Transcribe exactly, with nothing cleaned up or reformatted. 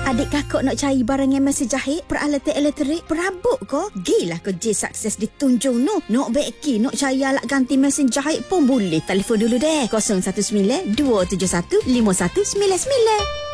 Adik kakak nak cari barang yang mesin jahit, peralatan elektrik, perabot ko. Gilah ko J Success di Tunjung no. Nak beki, nak cari alat ganti mesin jahit pun boleh. Telefon dulu deh. kosong satu sembilan dua tujuh satu lima satu sembilan sembilan.